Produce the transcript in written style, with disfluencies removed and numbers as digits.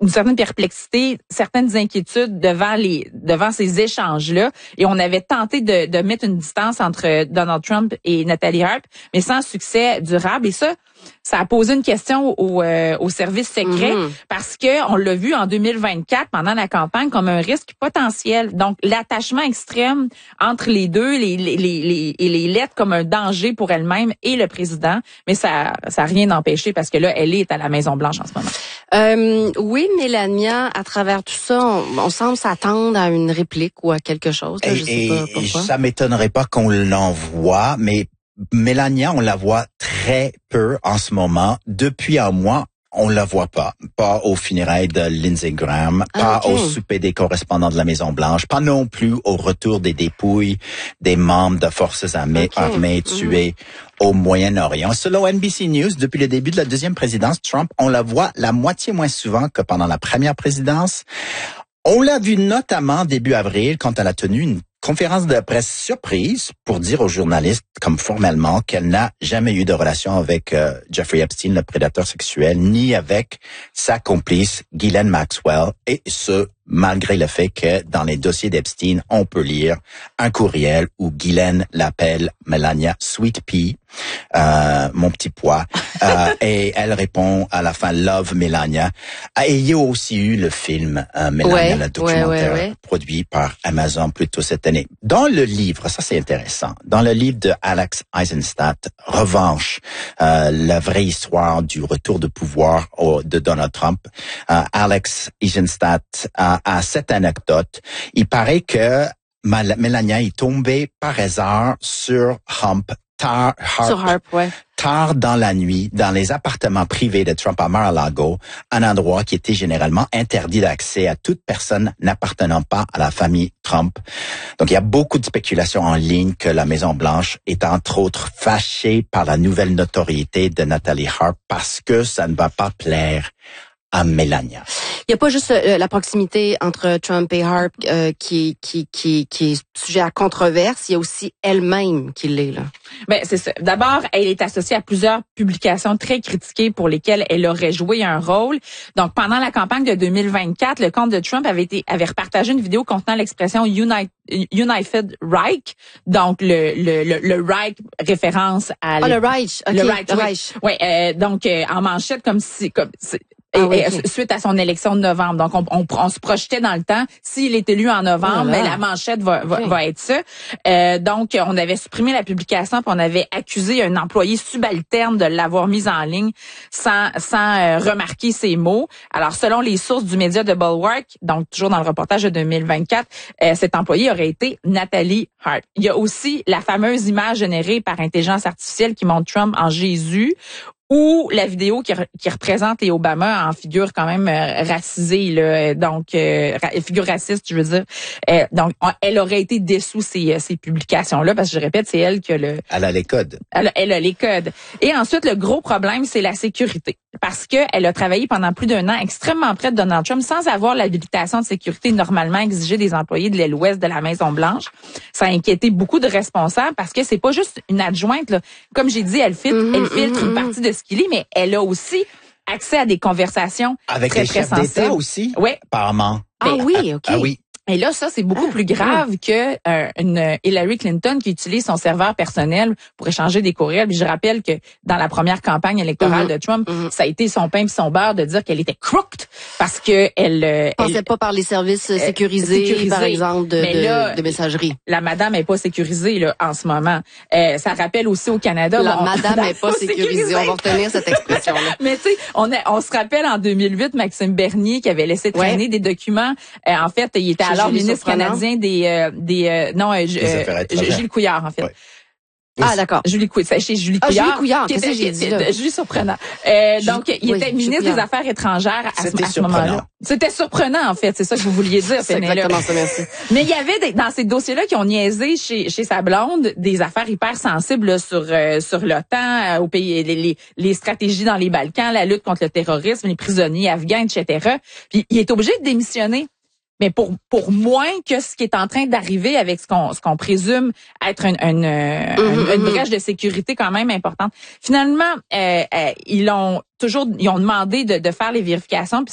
une certaine perplexité, certaines inquiétudes devant ces échanges-là. Et on avait tenté de mettre une distance entre Donald Trump et Natalie Harp, mais sans succès durable. Et ça a posé une question au service secret parce que on l'a vu en 2024 pendant la campagne comme un risque potentiel. Donc l'attachement extrême entre les deux, les lettres comme un danger pour elle-même et le président, mais ça a rien empêché parce que là elle est à la Maison Blanche en ce moment. Oui, Mélania, à travers tout ça, on semble s'attendre à une réplique ou à quelque chose. Là, je sais pas pourquoi. Ça m'étonnerait pas qu'on l'envoie, mais Mélania, on la voit très peu en ce moment. Depuis un mois, on la voit pas. Pas aux funérailles de Lindsey Graham, pas au souper des correspondants de la Maison-Blanche, pas non plus au retour des dépouilles des membres de forces armées tués au Moyen-Orient. Selon NBC News, depuis le début de la deuxième présidence Trump, on la voit la moitié moins souvent que pendant la première présidence. On l'a vu notamment début avril quand elle a tenu une conférence de presse surprise pour dire aux journalistes, comme formellement, qu'elle n'a jamais eu de relation avec Jeffrey Epstein, le prédateur sexuel, ni avec sa complice Ghislaine Maxwell, et ce, malgré le fait que dans les dossiers d'Epstein, on peut lire un courriel où Ghislaine l'appelle Melania Sweet Pea, mon petit pois, et elle répond à la fin Love Melania. Et il y a aussi eu le film Melania, le documentaire produit par Amazon plus tôt cette année. Dans le livre, ça c'est intéressant, dans le livre de Alex Eisenstadt, Revanche, la vraie histoire du retour de pouvoir de Donald Trump, Alex Eisenstadt a cette anecdote. Il paraît que Melania est tombée par hasard sur tard dans la nuit, dans les appartements privés de Trump à Mar-a-Lago, un endroit qui était généralement interdit d'accès à toute personne n'appartenant pas à la famille Trump. Donc, il y a beaucoup de spéculations en ligne que la Maison-Blanche est entre autres fâchée par la nouvelle notoriété de Natalie Harp parce que ça ne va pas plaire à Melania. Il n'y a pas juste la proximité entre Trump et Harp qui est sujet à controverse, il y a aussi elle-même qui l'est là. Ben c'est ça. D'abord, elle est associée à plusieurs publications très critiquées pour lesquelles elle aurait joué un rôle. Donc pendant la campagne de 2024, le compte de Trump avait repartagé une vidéo contenant l'expression United Reich, donc le Reich référence à le Reich, okay, le Reich. Ouais, donc en manchette comme suite à son élection de novembre. Donc, on se projetait dans le temps. S'il est élu en novembre, mais la manchette va être ça. Donc, on avait supprimé la publication, puis on avait accusé un employé subalterne de l'avoir mise en ligne sans remarquer ses mots. Alors, selon les sources du média de Bulwark, donc toujours dans le reportage de 2024, cet employé aurait été Natalie Harp. Il y a aussi la fameuse image générée par intelligence artificielle qui montre Trump en Jésus, ou la vidéo qui représente les Obama en figure quand même racisée, là, donc figure raciste, je veux dire. Donc, elle aurait été dessous ces publications-là, parce que je répète, c'est elle qui a le... Elle a les codes. Elle a les codes. Et ensuite, le gros problème, c'est la sécurité. Parce que elle a travaillé pendant plus d'un an extrêmement près de Donald Trump sans avoir l'habilitation de sécurité normalement exigée des employés de l'aile ouest de la Maison-Blanche. Ça a inquiété beaucoup de responsables parce que c'est pas juste une adjointe, là. Comme j'ai dit, elle filtre une partie de ce qu'il lit, mais elle a aussi accès à des conversations avec très, les chefs d'État aussi. Oui. Apparemment. OK. Ah oui. Et là, ça, c'est beaucoup plus grave que une Hillary Clinton qui utilise son serveur personnel pour échanger des courriels. Puis je rappelle que dans la première campagne électorale de Trump, ça a été son pain et son beurre de dire qu'elle était crooked parce que elle passait pas par les services sécurisés, par exemple, de messagerie. La madame est pas sécurisée là en ce moment. Ça rappelle aussi au Canada. La madame est pas sécurisée. On va retenir cette expression-là. Mais tu sais, on se rappelle en 2008, Maxime Bernier qui avait laissé traîner des documents. En fait, il était alors ministre canadien Gilles Couillard, en fait. Ouais. Ah, d'accord. Julie Couillard. Julie Couillard, qu'est-ce que j'ai dit là? Julie Surprenant. Donc, il était ministre des Affaires étrangères à ce moment-là. C'était surprenant, en fait. C'est ça que vous vouliez dire, c'est exactement ça, merci. Mais il y avait dans ces dossiers-là qui ont niaisé chez sa blonde des affaires hyper sensibles là, sur l'OTAN, au pays, les stratégies dans les Balkans, la lutte contre le terrorisme, les prisonniers afghans, etc. Puis, il est obligé de démissionner. Mais pour moins que ce qui est en train d'arriver avec ce qu'on présume être une brèche de sécurité quand même importante. Finalement, ils ont demandé de faire les vérifications, puis